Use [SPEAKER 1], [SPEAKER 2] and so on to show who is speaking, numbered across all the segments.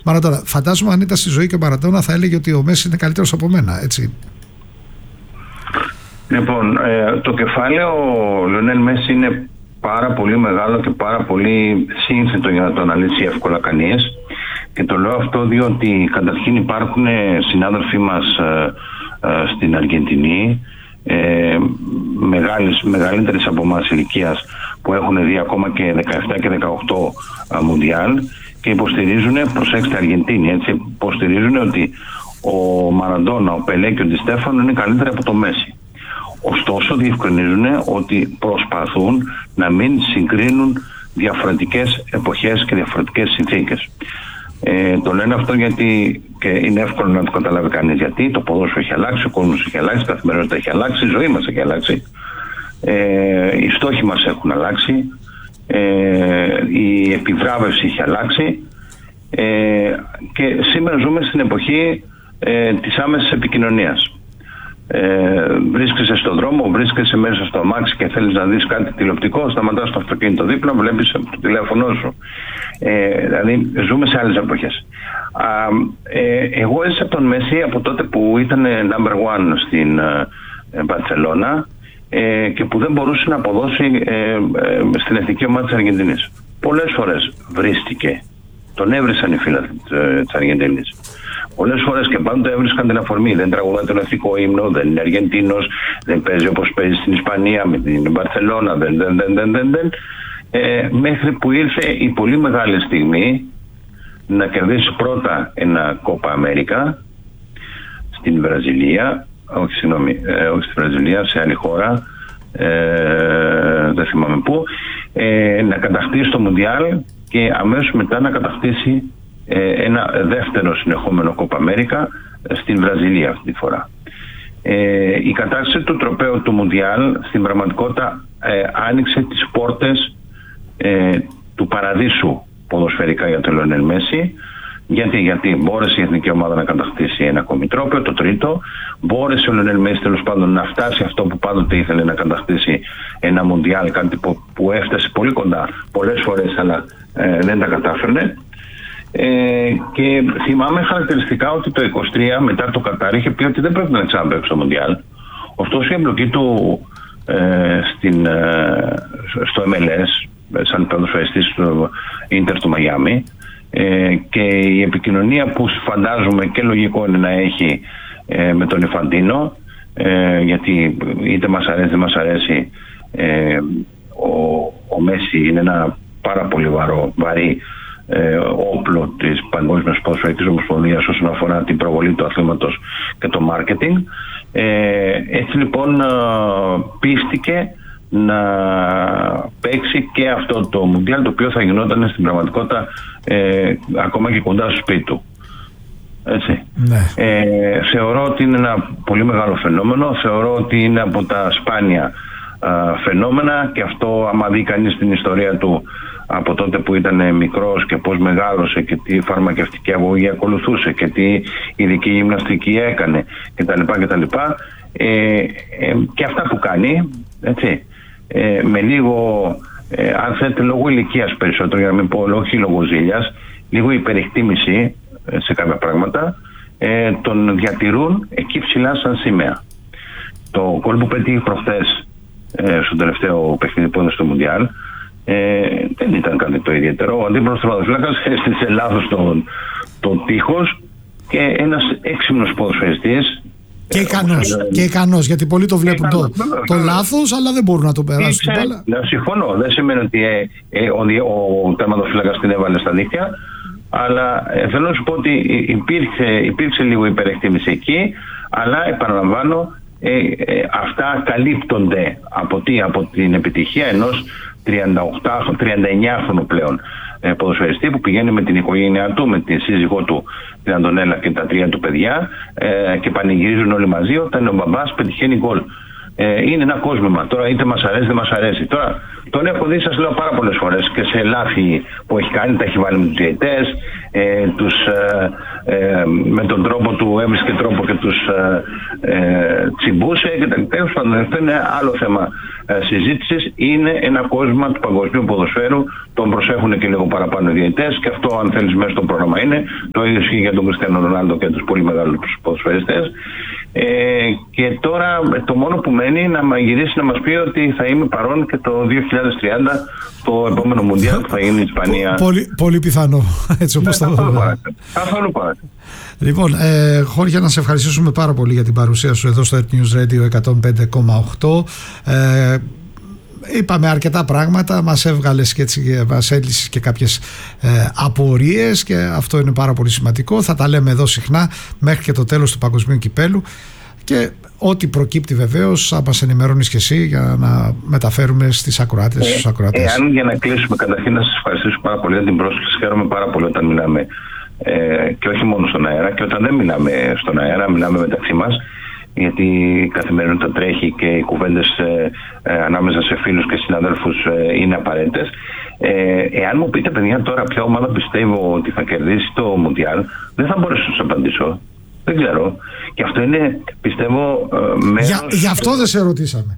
[SPEAKER 1] Μαραντόνα. Φαντάζομαι αν ήταν στη ζωή και ο Μαραντόνα θα έλεγε ότι ο Μέση είναι καλύτερος από μένα, έτσι.
[SPEAKER 2] Λοιπόν, το κεφάλαιο Λιονέλ Μέση είναι πάρα πολύ μεγάλο και πάρα πολύ σύνθετο για να το αναλύσει εύκολα κανείς. Και το λέω αυτό διότι καταρχήν υπάρχουν συνάδελφοί μας στην Αργεντινή, μεγαλύτερες από εμάς ηλικίας, που έχουν δει ακόμα και 17 και 18 Μουντιάλ και υποστηρίζουν, προσέξτε Αργεντίνοι, έτσι, υποστηρίζουν ότι ο Μαραντόνα, ο Πελέ και ο Ντι Στέφανο είναι καλύτεροι από το Μέση. Ωστόσο διευκρινίζουν ότι προσπαθούν να μην συγκρίνουν διαφορετικές εποχές και διαφορετικές συνθήκες. Το λένε αυτό γιατί και είναι εύκολο να το καταλάβει κανείς, γιατί το ποδόσφαιρο έχει αλλάξει, ο κόσμος έχει αλλάξει, η καθημερινότητα έχει αλλάξει, η ζωή μας έχει αλλάξει, οι στόχοι μας έχουν αλλάξει, η επιβράβευση έχει αλλάξει και σήμερα ζούμε στην εποχή της άμεσης επικοινωνίας. Βρίσκεσαι στον δρόμο, βρίσκεσαι μέσα στο αμάξι και θέλεις να δεις κάτι τηλεοπτικό, σταματάς το αυτοκίνητο δίπλα, βλέπεις το τηλέφωνό σου. Δηλαδή ζούμε σε άλλες εποχές. Εγώ έζησα τον Μέση από τότε που ήταν number one στην Μπαρσελόνα και που δεν μπορούσε να αποδώσει στην εθνική ομάδα της Αργεντινής. Πολλές φορές βρίστηκε, τον έβρισαν οι φίλοι της Αργεντινής. Πολλές φορές και πάντοτε έβρισκαν την αφορμή. Δεν τραγουδάει τον εθνικό ύμνο, δεν είναι Αργεντίνος, δεν παίζει όπως παίζει στην Ισπανία με την Μπαρσελόνα, δεν. Μέχρι που ήρθε η πολύ μεγάλη στιγμή να κερδίσει πρώτα ένα Κόπα Αμέρικα στην Βραζιλία, όχι στη Βραζιλία, σε άλλη χώρα, δεν θυμάμαι πού, να κατακτήσει το Μουντιάλ και αμέσως μετά να κατακτήσει ένα δεύτερο συνεχόμενο Κόπα Αμέρικα στην Βραζιλία αυτή τη φορά. Η κατάσταση του τροπαίου του Μουντιάλ στην πραγματικότητα άνοιξε τις πόρτες του παραδείσου ποδοσφαιρικά για τον Λιονέλ Μέση. Γιατί μπόρεσε η εθνική ομάδα να κατακτήσει ένα ακόμη τρόπαιο, το τρίτο. Μπόρεσε ο Λιονέλ Μέση τέλος πάντων να φτάσει αυτό που πάντοτε ήθελε, να κατακτήσει ένα Μουντιάλ, κάτι που έφτασε πολύ κοντά πολλές φορές, αλλά δεν τα κατάφερνε. Και θυμάμαι χαρακτηριστικά ότι το 23 μετά το Κατάρ είχε πει ότι δεν πρέπει να ξαναπαίξει το Μουντιάλ. Ωστόσο η εμπλοκή του στο MLS σαν ποδοσφαιριστής στο Ίντερ του Μαϊάμι και η επικοινωνία που φαντάζομαι και λογικό είναι να έχει με τον Ιφαντίνο, γιατί είτε μας αρέσει δεν μας αρέσει, ο Μέση είναι ένα πάρα πολύ βαρύ όπλο της Παγκόσμιας Ποδοσφαιρικής Ομοσπονδίας όσον αφορά την προβολή του αθλήματος και το μάρκετινγκ. Έτσι λοιπόν πίστηκε να παίξει και αυτό το Μουντιάλ, το οποίο θα γινόταν στην πραγματικότητα ακόμα και κοντά στο σπίτι του. Έτσι. Ναι. Θεωρώ ότι είναι ένα πολύ μεγάλο φαινόμενο, θεωρώ ότι είναι από τα σπάνια φαινόμενα, και αυτό άμα δει κανείς την ιστορία του από τότε που ήταν μικρός και πώς μεγάλωσε και τι φαρμακευτική αγωγή ακολουθούσε και τι ειδική γυμναστική έκανε κτλ. Και αυτά που κάνει, έτσι, με λίγο, αν θέλετε, λόγω ηλικίας περισσότερο, για να μην πω όχι λόγω ζήλιας, λίγο υπερεκτίμηση σε κάποια πράγματα, τον διατηρούν εκεί ψηλά σαν σημαία. Το γκολ που πέτυχε προχθές στο τελευταίο παιχνίδι που έδωσε στο Μουντιάλ δεν ήταν κάτι το ιδιαίτερο. Ο αντίπαλος τερματοφύλακας έστησε λάθος τον τείχος και ένας έξυπνος ποδοσφαιριστής
[SPEAKER 1] και ικανός, γιατί πολλοί το βλέπουν το λάθος, αλλά δεν μπορούν να το περάσουν.
[SPEAKER 2] Συμφωνώ, δεν σημαίνει ότι ο τερματοφύλακας την έβαλε στα δίχτυα, αλλά θέλω να σου πω ότι υπήρξε λίγο υπερεκτίμηση εκεί, αλλά επαναλαμβάνω, αυτά καλύπτονται από την επιτυχία ενός 39χρονου πλέον ποδοσφαιριστή που πηγαίνει με την οικογένειά του, με τη σύζυγό του την Αντωνέλα και τα 3 του παιδιά και πανηγυρίζουν όλοι μαζί όταν ο μπαμπάς πετυχαίνει γκολ. είναι ένα κόσμημα. Τώρα είτε μας αρέσει δεν μας αρέσει. Τώρα τον έχω δει, σας λέω, πάρα πολλές φορές και σε λάθη που έχει κάνει, τα έχει βάλει με τους διαιτητές, με τον τρόπο του έβρισκε τρόπο και τους τσιμπούσε κτλ. Αυτό είναι άλλο θέμα συζήτησης. Είναι ένα κόσμημα του παγκοσμίου ποδοσφαίρου, τον προσέχουν και λίγο παραπάνω οι διαιτητές, και αυτό, αν θέλεις, μέσα στο πρόγραμμα είναι. Το ίδιο ισχύει για τον Κριστιάνο Ρονάλντο και τους πολύ μεγάλους ποδοσφαιριστές. Και τώρα το μόνο που μένει είναι να γυρίσει να μας πει ότι θα είμαι παρόν και το 2030 το επόμενο Μουντιάλ που θα γίνει η Ισπανία.
[SPEAKER 1] Πολύ πιθανό, έτσι όπως το
[SPEAKER 2] είπα. Καθόλου παρά.
[SPEAKER 1] Λοιπόν, Χόρχε, να σε ευχαριστήσουμε πάρα πολύ για την παρουσία σου εδώ στο Earth News Radio 105,8. Είπαμε αρκετά πράγματα, μας έβγαλες και έτσι, μας έλυσες και κάποιες απορίες, και αυτό είναι πάρα πολύ σημαντικό. Θα τα λέμε εδώ συχνά μέχρι και το τέλος του Παγκοσμίου Κυπέλου, και ό,τι προκύπτει βεβαίως θα μας ενημερώνεις και εσύ για να μεταφέρουμε στις ακροάτες, στους ακροατές.
[SPEAKER 2] Εάν, για να κλείσουμε, καταρχήν να σας ευχαριστήσω πάρα πολύ για την πρόσκληση. Χαίρομαι πάρα πολύ όταν μιλάμε, και όχι μόνο στον αέρα, και όταν δεν μιλάμε στον αέρα, μιλάμε μεταξύ μας, γιατί η καθημερινότητα τρέχει και οι κουβέντες ανάμεσα σε φίλους και συναδέλφους είναι απαραίτητες. Εάν μου πείτε, παιδιά, τώρα ποια ομάδα πιστεύω ότι θα κερδίσει το Μουντιάλ, δεν θα μπορέσω να σας απαντήσω. Δεν ξέρω. Και αυτό είναι, πιστεύω, μέρος...
[SPEAKER 1] Γι' αυτό δεν σε ρωτήσαμε.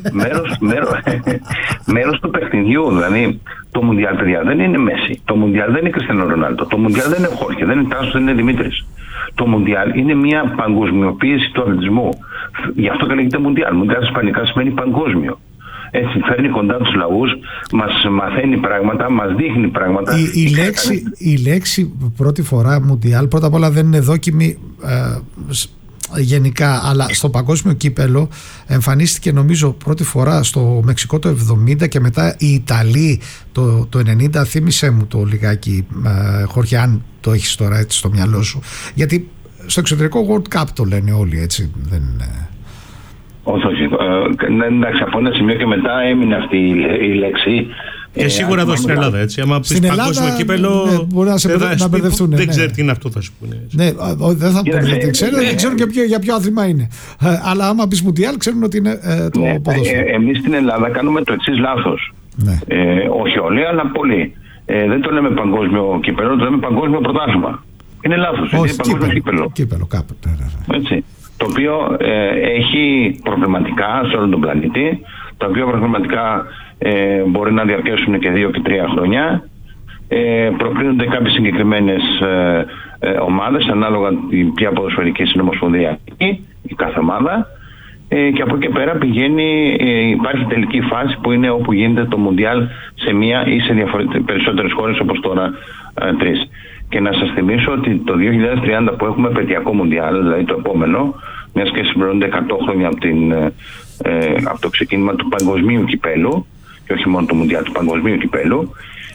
[SPEAKER 2] Μέρος του παιχνιδιού. Δηλαδή, το Μουντιάλ, παιδιά, δεν είναι Μέση. Το Μουντιάλ δεν είναι Κριστιάνο Ρονάλντο. Το Μουντιάλ δεν είναι Χόρχε, δεν είναι Τάσος, δεν είναι Δημήτρης. Το Μουντιάλ είναι μια παγκοσμιοποίηση του αθλητισμού. Γι' αυτό και λέγεται Μουντιάλ. Μουντιάλ ισπανικά σημαίνει παγκόσμιο. Έτσι, φέρνει κοντά τους λαούς, μας μαθαίνει πράγματα, μας δείχνει πράγματα.
[SPEAKER 1] Η λέξη πρώτη φορά Μουντιάλ, πρώτα απ' όλα δεν είναι δόκιμη γενικά, αλλά στο παγκόσμιο κύπελο εμφανίστηκε, νομίζω, πρώτη φορά στο Μεξικό το 70, και μετά οι Ιταλοί το 90. Θύμισέ μου το λιγάκι, Χόρχε, αν το έχεις τώρα έτσι στο μυαλό σου, γιατί στο εξωτερικό World Cup το λένε όλοι, έτσι δεν είναι?
[SPEAKER 2] Όχι. Εντάξει, από ένα σημείο και μετά έμεινε αυτή η λέξη.
[SPEAKER 3] Και σίγουρα εδώ στην Ελλάδα, έτσι. Άμα πεις παγκόσμιο κύπελο,
[SPEAKER 1] μπορεί να μπερδευτούν.
[SPEAKER 3] Δεν ξέρει τι είναι αυτό, θα σου πούνε.
[SPEAKER 1] Ναι, δεν θα πούνε. Δεν ξέρουν και για ποιο άθλημα είναι. Αλλά άμα πεις Μουντιάλ, ξέρουν ότι είναι το ποδόσφαιρο.
[SPEAKER 2] Εμείς στην Ελλάδα κάνουμε το εξής λάθος. Όχι όλοι, αλλά πολλοί. Δεν το λέμε παγκόσμιο κύπελο, το λέμε παγκόσμιο πρωτάθλημα. Είναι λάθος. Είναι παγκόσμιο κύπελο. Έτσι. Το οποίο έχει προβληματικά σε όλο τον πλανήτη, τα οποία προβληματικά μπορεί να διαρκέσουν και 2 και 3 χρόνια. Προκρίνονται κάποιες συγκεκριμένες ομάδες, ανάλογα ποια ποδοσφαιρική συνομοσπονδία η κάθε ομάδα, και από εκεί και πέρα υπάρχει τελική φάση που είναι όπου γίνεται το Μουντιάλ σε μία ή σε περισσότερες χώρες, όπως τώρα 3. Και να σας θυμίσω ότι το 2030 που έχουμε επαιτειακό Μουντιάλ, δηλαδή το επόμενο, μιας και συμπληρώνονται 100 χρόνια από το ξεκίνημα του παγκοσμίου κυπέλου, και όχι μόνο του Μουντιάλ, του παγκοσμίου κυπέλου,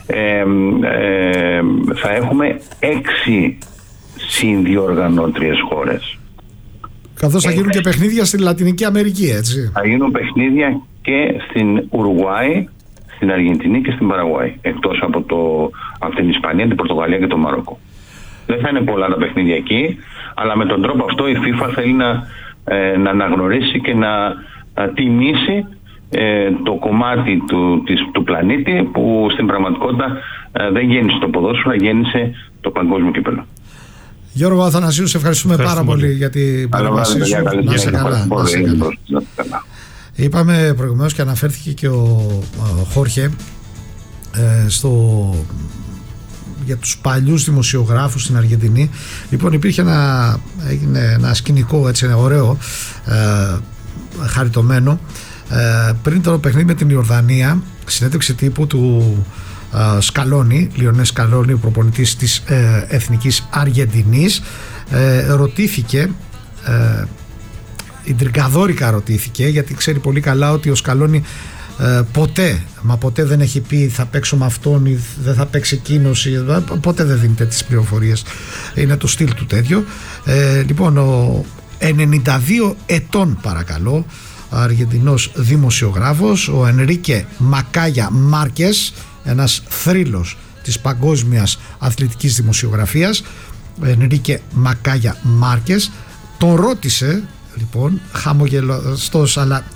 [SPEAKER 2] θα έχουμε 6 συνδιοργανώτριες χώρες.
[SPEAKER 1] Καθώς θα γίνουν και παιχνίδια στην Λατινική Αμερική, έτσι.
[SPEAKER 2] Θα γίνουν παιχνίδια και στην Ουρουγουάη, στην Αργεντινή και στην Παραγουάη, εκτός από την Ισπανία, την Πορτογαλία και το Μαρόκο. Δεν θα είναι πολλά τα παιχνίδια εκεί, αλλά με τον τρόπο αυτό η FIFA θέλει να αναγνωρίσει και να τιμήσει το κομμάτι του πλανήτη που στην πραγματικότητα δεν γέννησε το ποδόσφαιρο, γέννησε το παγκόσμιο κύπελλο.
[SPEAKER 1] Γιώργο Αθανασίου, σε ευχαριστούμε πάρα πολύ για την παρέμβασή σου. Να είσαι καλά. Είπαμε προηγουμένως και αναφέρθηκε και ο Χόρχε για τους παλιούς δημοσιογράφους στην Αργεντινή. Λοιπόν, υπήρχε ένα σκηνικό, έτσι, ωραίο, χαριτωμένο, πριν το παιχνίδι με την Ιορδανία, συνέντευξη τύπου του Σκαλόνι, Λιονέ Σκαλόνι, ο προπονητής της Εθνικής Αργεντινής, ρωτήθηκε, ιντριγκαδόρικα ρωτήθηκε, γιατί ξέρει πολύ καλά ότι ο Σκαλόνι ποτέ δεν έχει πει θα παίξω με αυτόν ή δεν θα παίξει εκείνος, ποτέ δεν δίνει τέτοιες πληροφορίες, είναι το στυλ του τέτοιο. Λοιπόν, ο 92 ετών, παρακαλώ, Αργεντινός δημοσιογράφος, ο Ενρίκε Μακάγια Μάρκες, ένας θρύλος της παγκόσμιας αθλητικής δημοσιογραφίας, Ενρίκε Μακάγια Μάρκες, τον ρώτησε, λοιπόν, χαμογελαστός αλλά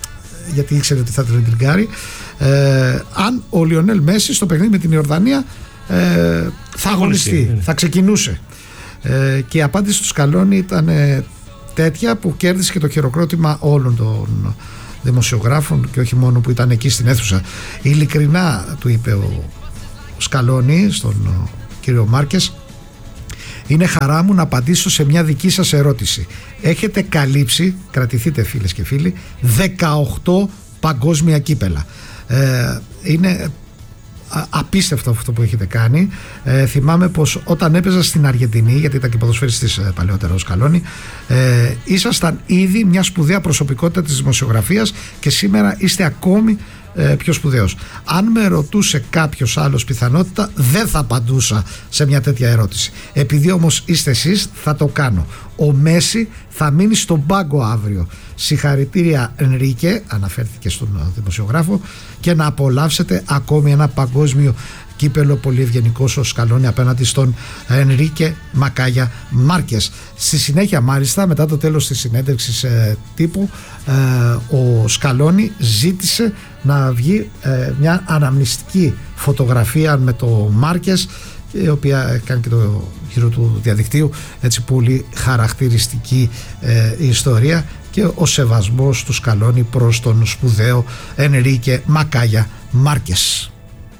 [SPEAKER 1] γιατί ήξερε ότι θα τον τριγκάρει, αν ο Λιονέλ Μέση στο παιχνίδι με την Ιορδανία θα αγωνιστεί, θα ξεκινούσε. Και η απάντηση του Σκαλόνι ήταν τέτοια που κέρδισε και το χειροκρότημα όλων των δημοσιογράφων και όχι μόνο που ήταν εκεί στην αίθουσα. Ειλικρινά του είπε ο Σκαλόνι στον κύριο Μάρκες, είναι χαρά μου να απαντήσω σε μια δική σας ερώτηση. Έχετε καλύψει, κρατηθείτε φίλες και φίλοι, 18 παγκόσμια κύπελα. Είναι απίστευτο αυτό που έχετε κάνει. Θυμάμαι πως όταν έπαιζα στην Αργεντινή, γιατί ήταν και ποδοσφαιριστής παλαιότερα ο Σκαλόνι, ήσασταν ήδη μια σπουδαία προσωπικότητα της δημοσιογραφίας και σήμερα είστε ακόμη πιο σπουδαίος. Αν με ρωτούσε κάποιος άλλος πιθανότητα, δεν θα απαντούσα σε μια τέτοια ερώτηση. Επειδή όμως είστε εσείς, θα το κάνω. Ο Μέση θα μείνει στον πάγκο αύριο. Συγχαρητήρια Ενρίκε, αναφέρθηκε στον δημοσιογράφο, και να απολαύσετε ακόμη ένα παγκόσμιο κύπελο. Πολύ ευγενικός ο Σκαλόνι απέναντι στον Ενρίκε Μακάγια Μάρκες. Στη συνέχεια μάλιστα, μετά το τέλος της συνέντευξης τύπου, ο Σκαλόνι ζήτησε να βγει μια αναμνηστική φωτογραφία με το Μάρκες, η οποία κάνει και το γύρο του διαδικτύου, έτσι πολύ χαρακτηριστική ιστορία, και ο σεβασμός του Σκαλόνι προς τον σπουδαίο Ενρίκε Μακάγια Μάρκες.